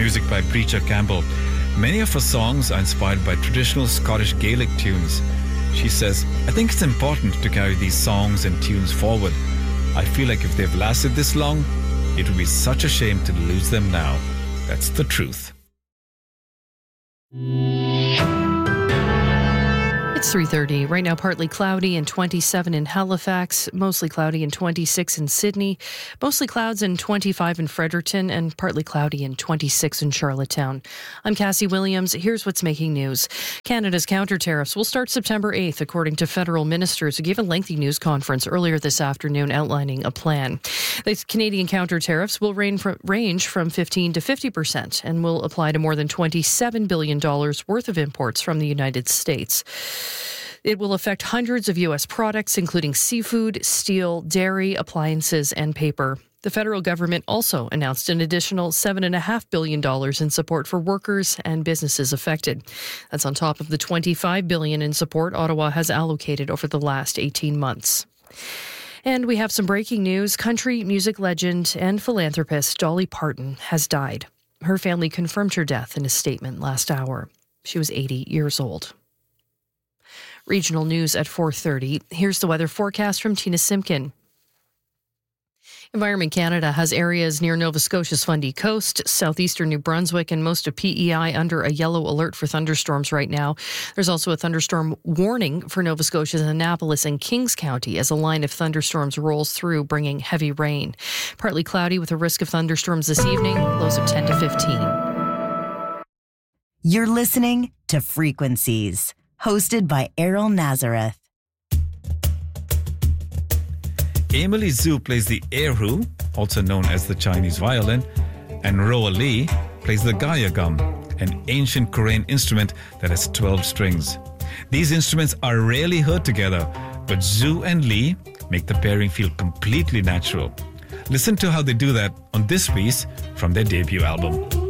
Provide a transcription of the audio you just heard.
music by Breacher Campbell. Many of her songs are inspired by traditional Scottish Gaelic tunes. She says, I think it's important to carry these songs and tunes forward. I feel like if they've lasted this long, it would be such a shame to lose them now. That's the truth. It's 3:30. Right now, partly cloudy and 27 in Halifax, mostly cloudy and 26 in Sydney, mostly clouds and 25 in Fredericton, and partly cloudy and 26 in Charlottetown. I'm Cassie Williams. Here's what's making news. Canada's counter tariffs will start September 8th, according to federal ministers who gave a lengthy news conference earlier this afternoon outlining a plan. The Canadian counter tariffs will range from 15 to 50% and will apply to more than $27 billion worth of imports from the United States. It will affect hundreds of U.S. products, including seafood, steel, dairy, appliances, and paper. The federal government also announced an additional $7.5 billion in support for workers and businesses affected. That's on top of the $25 billion in support Ottawa has allocated over the last 18 months. And we have some breaking news. Country music legend and philanthropist Dolly Parton has died. Her family confirmed her death in a statement last hour. She was 80 years old. Regional news at 4:30. Here's the weather forecast from Tina Simpkin. Environment Canada has areas near Nova Scotia's Fundy Coast, southeastern New Brunswick, and most of PEI under a yellow alert for thunderstorms right now. There's also a thunderstorm warning for Nova Scotia's Annapolis and Kings County as a line of thunderstorms rolls through, bringing heavy rain. Partly cloudy with a risk of thunderstorms this evening, lows of 10 to 15. You're listening to Frequencies, hosted by Errol Nazareth. Emily Zhu plays the erhu, also known as the Chinese violin, and Roa Lee plays the gayagum, an ancient Korean instrument that has 12 strings. These instruments are rarely heard together, but Zhu and Lee make the pairing feel completely natural. Listen to how they do that on this piece from their debut album.